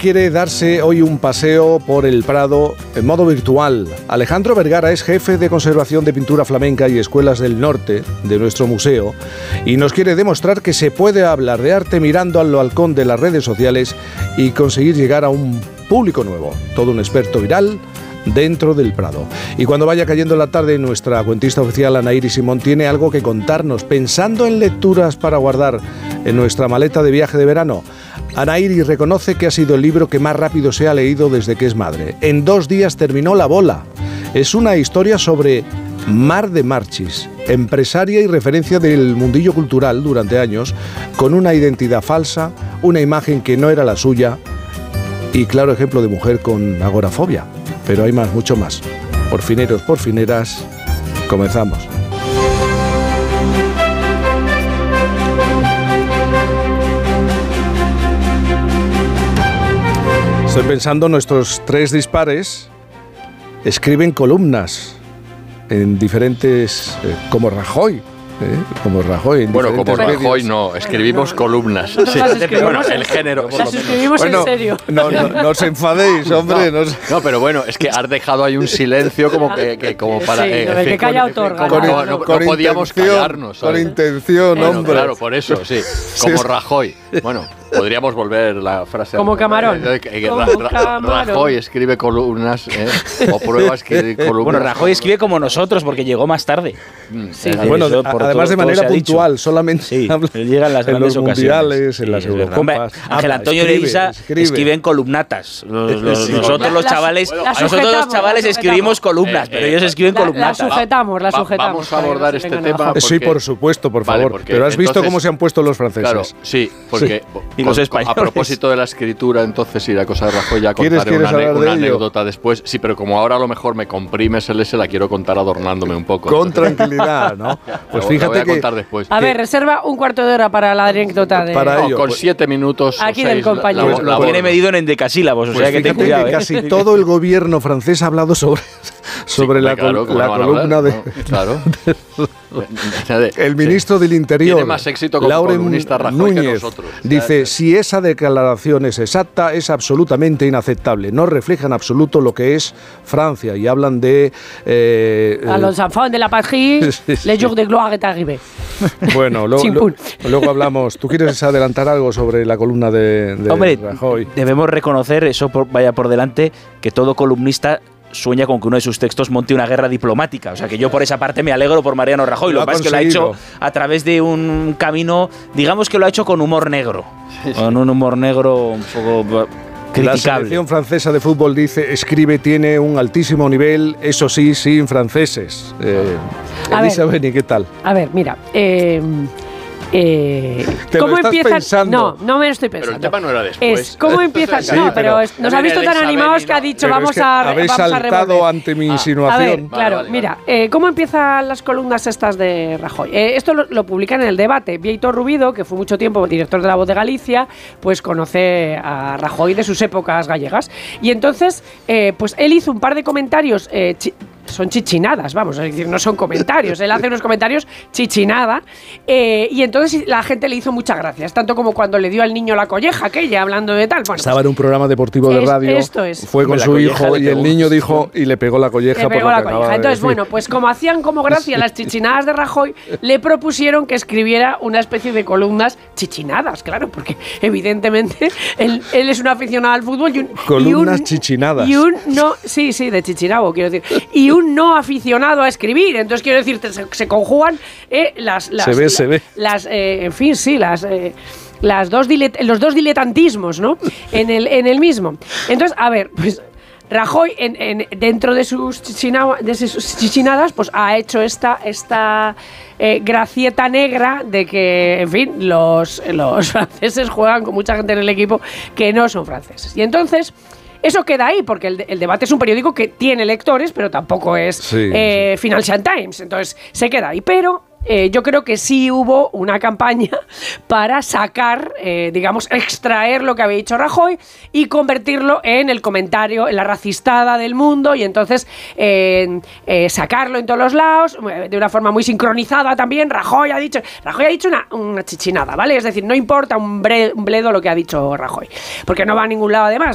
quiere darse hoy un paseo por el Prado en modo virtual. Alejandro Vergara es jefe de conservación de pintura flamenca y escuelas del norte de nuestro museo y nos quiere demostrar que se puede hablar de arte mirando al balcón de las redes sociales y conseguir llegar a un público nuevo. Todo un experto viral dentro del Prado. Y cuando vaya cayendo la tarde, nuestra cuentista oficial Anaíri Simón tiene algo que contarnos, pensando en lecturas para guardar en nuestra maleta de viaje de verano. Anaíri reconoce que ha sido el libro que más rápido se ha leído desde que es madre. En 2 días terminó La Bola. Es una historia sobre Mar de Marchis, empresaria y referencia del mundillo cultural durante años, con una identidad falsa, una imagen que no era la suya y claro ejemplo de mujer con agorafobia. Pero hay más, mucho más. Porfineros, porfineras, comenzamos. Estoy pensando, nuestros 3 dispares escriben columnas en diferentes, como Rajoy. Como Rajoy. Bueno, como Rajoy no, escribimos columnas. Sí. Bueno, el género. Las escribimos en serio. No os enfadéis, hombre. No, pero bueno, es que has dejado ahí un silencio como para... Sí, que calla otorga. No podíamos callarnos. Con intención, bueno, hombre. Claro, por eso, sí. Como Rajoy. Bueno, podríamos volver la frase. Como Camarón. Rajoy escribe columnas, o prueba a escribir columnas. Bueno, Rajoy escribe como nosotros, porque llegó más tarde. Sí. Bueno, además de manera puntual, solamente sí, llega en las grandes los mundiales, en las Eurocopas. Ángel Antonio de Isa escribe en columnatas. Nosotros los chavales escribimos columnas, pero ellos escriben columnatas. Las sujetamos. Vamos a abordar este tema. Sí, por supuesto, por favor. Pero has visto cómo se han puesto los franceses. Claro, sí, porque y los españoles. A propósito de la escritura, entonces, y la cosa de Rajoy, ya contaré una anécdota después. Sí, pero como ahora a lo mejor me comprimes el S, la quiero contar adornándome un poco. Con tranquilidad, ¿no? Pues fíjate que... Después. A ver, reserva un cuarto de hora para la anécdota de... Para ello, con 7 minutos aquí del compañero. Lo tiene medido en endecasílabos, o sea que ten cuidado. Casi todo el gobierno francés ha hablado sobre la columna de... Claro. El ministro del Interior, tiene más éxito como Laurent columnista Rajoy Núñez, que nosotros. Dice, si esa declaración es exacta, es absolutamente inaceptable. No refleja en absoluto lo que es Francia. Y hablan de... a los enfants de la patrie, les jours de gloire est arrivé. Bueno, luego hablamos. ¿Tú quieres adelantar algo sobre la columna de Hombre, Rajoy? Debemos reconocer, eso vaya por delante, que todo columnista sueña con que uno de sus textos monte una guerra diplomática. O sea, que yo por esa parte me alegro por Mariano Rajoy. Lo que pasa es que lo ha hecho a través de un camino, digamos que lo ha hecho con humor negro. Sí. Con un humor negro un poco criticable. La selección francesa de fútbol dice, escribe, tiene un altísimo nivel, eso sí, sin franceses. Elisa Beni, ¿qué tal? A ver, mira... ¿Cómo empiezan? No me lo estoy pensando. Pero el tema no era después. ¿Cómo empiezan? Sí, no, pero nos ha visto tan animados que ha dicho vamos a habéis saltado ante mi insinuación. A ver, claro, mira, ¿cómo empiezan las columnas estas de Rajoy? Esto lo publican en El Debate. Víctor Rubido, que fue mucho tiempo director de La Voz de Galicia, pues conoce a Rajoy de sus épocas gallegas. Y entonces, pues él hizo un par de comentarios son chichinadas, vamos, es decir, no son comentarios. Él hace unos comentarios chichinada y entonces la gente le hizo muchas gracias, tanto como cuando le dio al niño la colleja aquella, hablando de tal. Bueno, estaba en un programa deportivo de radio, fue con su hijo y el niño dijo y le pegó la colleja. Entonces, bueno, pues como hacían como gracia las chichinadas de Rajoy, le propusieron que escribiera una especie de columnas chichinadas, claro, porque evidentemente él es un aficionado al fútbol columnas chichinadas. De chichinabo, quiero decir. Y un no aficionado a escribir. Entonces, quiero decirte, se conjugan se ve. Los dos diletantismos, ¿no? en el mismo. Entonces, a ver, pues Rajoy, dentro de sus chichinadas, pues ha hecho esta gracieta negra de que, en fin, los franceses juegan con mucha gente en el equipo que no son franceses. Y entonces... eso queda ahí, porque el Debate es un periódico que tiene lectores, pero tampoco es Financial Times, entonces se queda ahí. Pero yo creo que sí hubo una campaña para sacar, extraer lo que había dicho Rajoy y convertirlo en el comentario, en la racistada del mundo, y entonces sacarlo en todos los lados, de una forma muy sincronizada también. Rajoy ha dicho una chichinada, ¿vale? Es decir, no importa un bledo lo que ha dicho Rajoy, porque no va a ningún lado además.